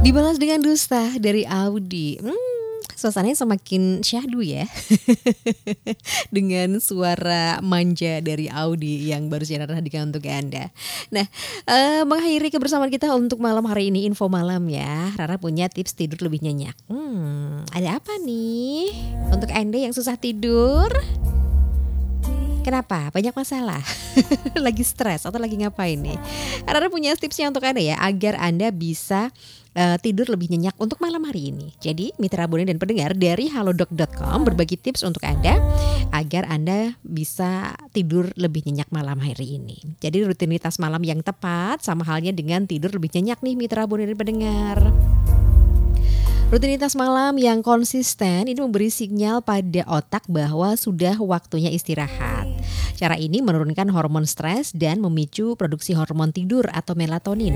Dibalas dengan dusta dari Audi. Suasananya semakin syahdu ya. Dengan suara manja dari Audi yang baru saja hadirkan untuk Anda. Nah, mengakhiri kebersamaan kita untuk malam hari ini, info malam ya. Rara punya tips tidur lebih nyenyak. Ada apa nih? Untuk Anda yang susah tidur, kenapa? Banyak masalah? Lagi stres atau lagi ngapain nih? Rara punya tipsnya untuk Anda ya, agar Anda bisa tidur lebih nyenyak untuk malam hari ini. Jadi mitra abone dan pendengar dari halodoc.com berbagi tips untuk Anda agar Anda bisa tidur lebih nyenyak malam hari ini. Jadi rutinitas malam yang tepat sama halnya dengan tidur lebih nyenyak nih mitra abone dan pendengar. Rutinitas malam yang konsisten ini memberi sinyal pada otak bahwa sudah waktunya istirahat. Cara ini menurunkan hormon stres dan memicu produksi hormon tidur atau melatonin.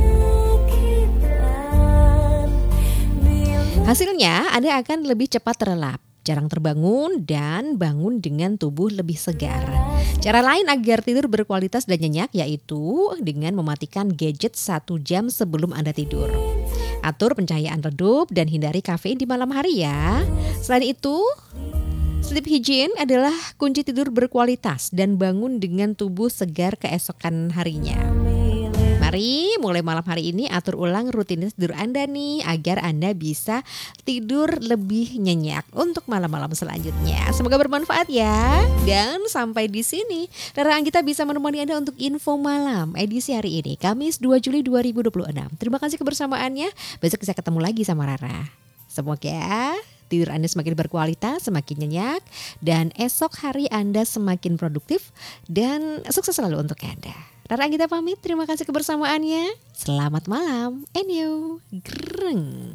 Hasilnya, Anda akan lebih cepat terlelap, jarang terbangun, dan bangun dengan tubuh lebih segar. Cara lain agar tidur berkualitas dan nyenyak yaitu dengan mematikan gadget 1 jam sebelum Anda tidur. Atur pencahayaan redup dan hindari kafein di malam hari ya. Selain itu, sleep hygiene adalah kunci tidur berkualitas dan bangun dengan tubuh segar keesokan harinya. Mari mulai malam hari ini atur ulang rutinitas tidur Anda nih agar Anda bisa tidur lebih nyenyak untuk malam-malam selanjutnya. Semoga bermanfaat ya. Dan sampai di sini Rara Anggita bisa menemani Anda untuk info malam edisi hari ini, Kamis 2 Juli 2026. Terima kasih kebersamaannya. Besok bisa ketemu lagi sama Rara. Semoga tidur Anda semakin berkualitas, semakin nyenyak, dan esok hari Anda semakin produktif dan sukses selalu untuk Anda. Rara Anggita pamit, terima kasih kebersamaannya. Selamat malam. Enyo. Greng.